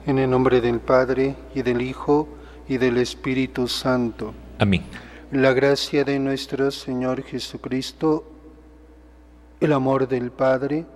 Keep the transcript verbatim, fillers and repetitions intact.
En el nombre del Padre, y del Hijo, y del Espíritu Santo. Amén. La gracia de nuestro Señor Jesucristo, el amor del Padre,